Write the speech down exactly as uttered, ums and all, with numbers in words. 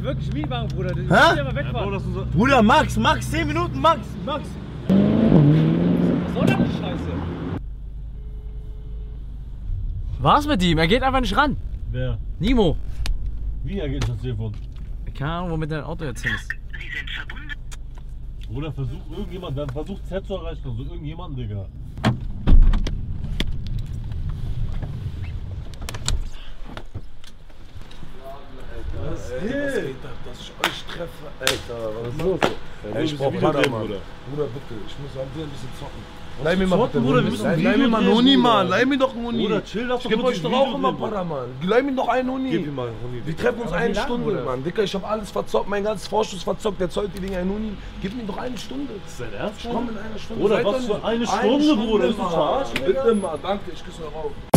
wollte wirklich Mietwagen, Bruder. Ich Hä? will aber wegfahren. Ja, Bro, Bruder, Max, Max, zehn Minuten, Max, Max. Was soll das die Scheiße? Was mit ihm? Er geht einfach nicht ran. wer? Nimo. Wie er geht das Telefon? Keine Ahnung, womit dein Auto jetzt hin ist. Oder versucht irgendjemand, dann versucht Z zu erreichen, also irgendjemand, Digga. Was geht ab, dass ich euch treffe? Alter, was ist los? Ey, ich brauch Video Bruder, drehen, Mann. Bruder. Bruder, bitte, ich muss an dir ein bisschen zocken. Leih mir mal zocken, bitte Bruder, einen wir Huni. müssen ein Leih Video mir mal einen drehen, Huni, Bruder. Mann. Leih mir doch einen Huni. Bruder, chill, lass Ich doch geb kurz euch ein doch Video auch immer drehen, Bruder. Para, Mann. Leih mir doch einen Huni. Gib ihm mal einen Huni. Wir treffen uns Aber wie eine lang, Stunde, Bruder? Mann. Dicker, ich hab alles verzockt, mein ganzes Vorschuss verzockt. Der zollt die Dinger einen Huni. Gib mir doch eine Stunde. Ist dein Ernst? Ich komm in einer Stunde. Bruder, Seid was doch für nicht- eine Stunde, Bruder? Ist du Mann. verarschen, Digga? Bitte mal, danke, ich küsse eure Augen.